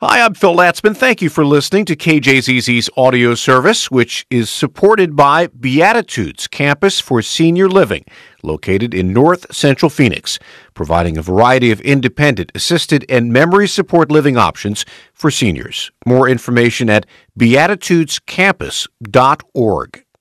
Hi, I'm Phil Latzman. Thank you for listening to KJZZ's audio service, which is supported by Beatitudes Campus for Senior Living, located in North Central Phoenix, providing a variety of independent, assisted, and memory support living options for seniors. More information at beatitudescampus.org.